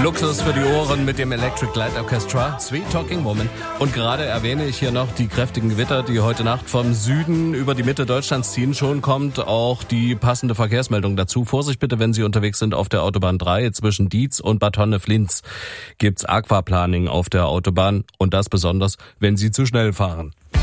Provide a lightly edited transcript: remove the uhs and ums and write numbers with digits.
Luxus für die Ohren mit dem Electric Light Orchestra, Sweet Talking Woman. Und gerade erwähne ich hier noch die kräftigen Gewitter, die heute Nacht vom Süden über die Mitte Deutschlands ziehen. Schon kommt auch die passende Verkehrsmeldung dazu. Vorsicht bitte, wenn Sie unterwegs sind auf der Autobahn 3 zwischen Dietz und Bad Honnef-Linz. Gibt's Aquaplaning auf der Autobahn und das besonders, wenn Sie zu schnell fahren.